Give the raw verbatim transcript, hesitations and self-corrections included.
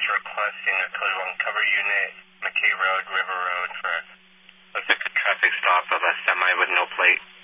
requesting a code one cover unit, McKay Road, River Road, for a traffic stop of a semi with no plate.